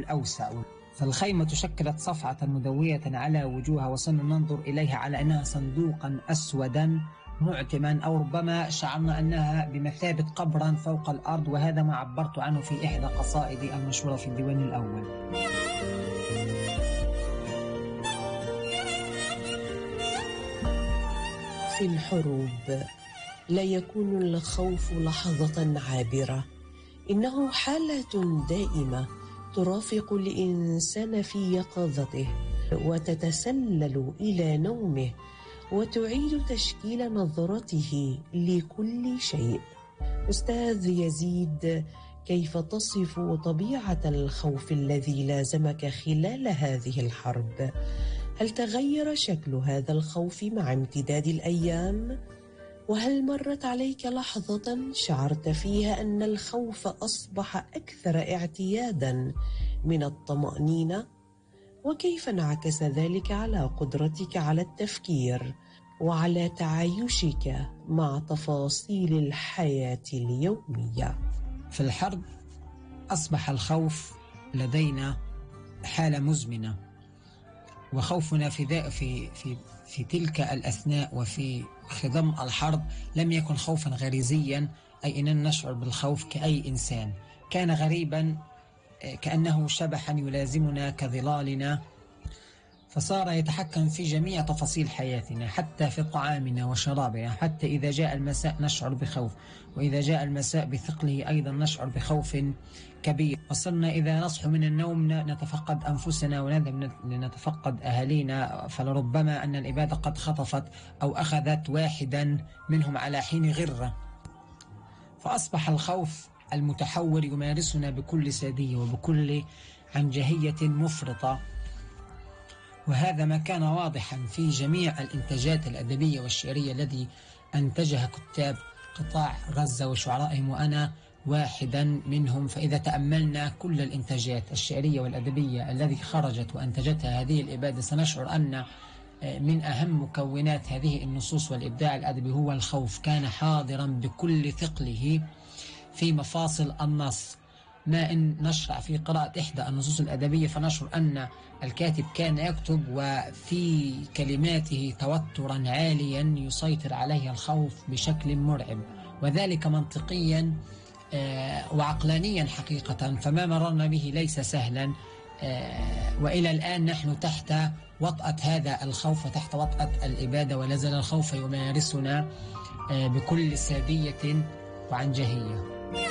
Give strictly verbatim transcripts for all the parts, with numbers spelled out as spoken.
الأوسع. فالخيمة شكلت صفعة مدوية على وجوهها، وصرنا ننظر إليها على أنها صندوقا أسودا معتما، أو ربما شعرنا أنها بمثابة قبرا فوق الأرض، وهذا ما عبرت عنه في إحدى قصائدي المشهورة في الديوان الأول. في الحروب لا يكون الخوف لحظة عابرة، إنه حالة دائمة ترافق الإنسان في يقظته وتتسلل إلى نومه، وتعيد تشكيل نظرته لكل شيء. أستاذ يزيد، كيف تصف طبيعة الخوف الذي لازمك خلال هذه الحرب؟ هل تغير شكل هذا الخوف مع امتداد الأيام؟ وهل مرت عليك لحظة شعرت فيها أن الخوف أصبح أكثر اعتيادا من الطمأنينة؟ وكيف انعكس ذلك على قدرتك على التفكير وعلى تعايشك مع تفاصيل الحياة اليومية؟ في الحرب أصبح الخوف لدينا حالة مزمنة، وخوفنا في في في في تلك الأثناء وفي خضم الحرب لم يكن خوفا غريزيا، أي أننا نشعر بالخوف كأي إنسان. كان غريبا، كأنه شبحا يلازمنا كظلالنا، فصار يتحكم في جميع تفاصيل حياتنا، حتى في طعامنا وشرابنا. حتى إذا جاء المساء نشعر بخوف، وإذا جاء المساء بثقله أيضا نشعر بخوف كبير. وصلنا إذا نصحو من النوم نتفقد أنفسنا ونذهب لنتفقد أهالينا، فلربما أن الإبادة قد خطفت أو أخذت واحدا منهم على حين غرة. فأصبح الخوف المتحور يمارسنا بكل سادية وبكل عنجهية مفرطة، وهذا ما كان واضحا في جميع الإنتاجات الأدبية والشعرية التي أنتجها كتاب قطاع غزة وشعرائهم، وأنا واحدا منهم. فإذا تأملنا كل الإنتاجات الشعرية والأدبية التي خرجت وأنتجتها هذه الإبادة، سنشعر أن من أهم مكونات هذه النصوص والإبداع الأدبي هو الخوف. كان حاضرا بكل ثقله في مفاصل النص. ما إن نشرع في قراءة إحدى النصوص الأدبية فنشعر أن الكاتب كان يكتب وفي كلماته توترا عاليا يسيطر عليه الخوف بشكل مرعب، وذلك منطقيا وعقلانيا حقيقة. فما مررنا به ليس سهلا، وإلى الآن نحن تحت وطأة هذا الخوف وتحت وطأة الإبادة، ولا زال الخوف يمارسنا بكل سادية وعنجهية.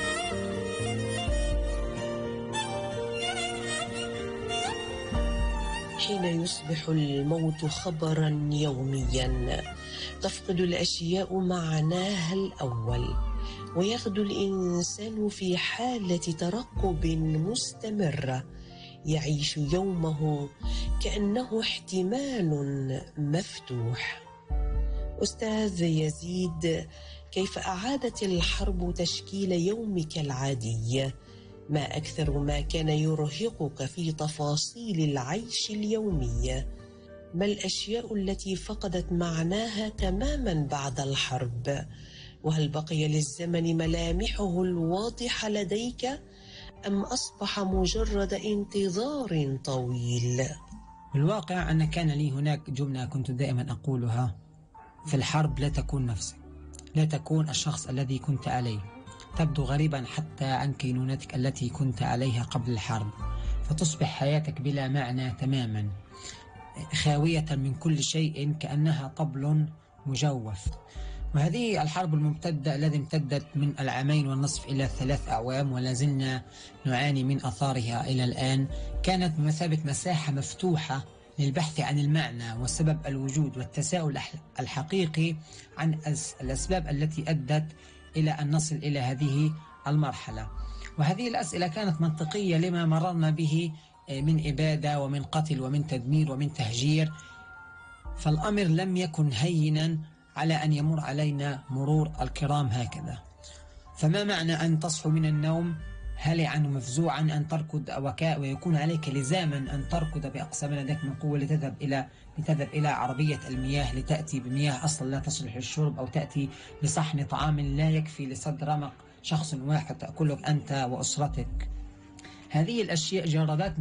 حين يصبح الموت خبرا يوميا تفقد الأشياء معناها الأول، ويغدو الإنسان في حالة ترقب مستمرة، يعيش يومه كأنه احتمال مفتوح. أستاذ يزيد، كيف أعادت الحرب تشكيل يومك العادي؟ ما أكثر ما كان يرهقك في تفاصيل العيش اليومي؟ ما الأشياء التي فقدت معناها تماما بعد الحرب؟ وهل بقي للزمن ملامحه الواضحة لديك، أم أصبح مجرد انتظار طويل؟ الواقع أن كان لي هناك جملة كنت دائما أقولها: في الحرب لا تكون نفسك، لا تكون الشخص الذي كنت عليه، تبدو غريبا حتى عن كينونتك التي كنت عليها قبل الحرب، فتصبح حياتك بلا معنى تماما، خاوية من كل شيء كأنها طبل مجوف. وهذه الحرب الممتدة التي امتدت من العامين والنصف إلى ثلاث أعوام ولا زلنا نعاني من أثارها إلى الآن، كانت بمثابة مساحة مفتوحة للبحث عن المعنى وسبب الوجود والتساؤل الحقيقي عن الأسباب التي أدت إلى أن نصل إلى هذه المرحلة. وهذه الأسئلة كانت منطقية لما مررنا به من إبادة ومن قتل ومن تدمير ومن تهجير، فالأمر لم يكن هينا على أن يمر علينا مرور الكرام هكذا. فما معنى أن تصحو من النوم هلعا ومفزوعا أن تركض وكاء ويكون عليك لزاما أن تركض بأقصى ما لديك من قوة لتذهب إلى لتذهب إلى عربية المياه لتأتي بمياه أصلا لا تصلح للشرب، أو تأتي بصحن طعام لا يكفي لسد رمق شخص واحد تأكله أنت وأسرتك. هذه الأشياء جربت